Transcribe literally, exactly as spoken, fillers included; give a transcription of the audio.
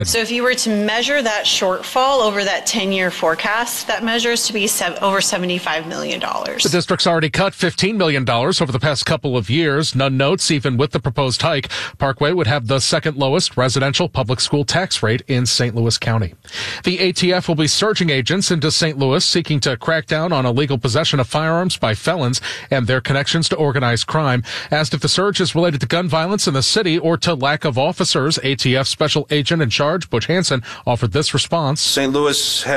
So if you were to measure that shortfall over that ten-year forecast, that measures to be sev- over seventy-five million dollars. The district's already cut fifteen million dollars over the past couple of years. Nunn notes, even with the proposed hike, Parkway would have the second lowest residential public school tax rate in Saint Louis County. The A T F will be surging agents into Saint Louis, seeking to crack down on illegal possession of firearms by felons and their connections to organized crime. Asked if the surge is related to gun violence in the city or to lack of officers, A T F Special Agent in Charge Butch Hansen offered this response. Saint Louis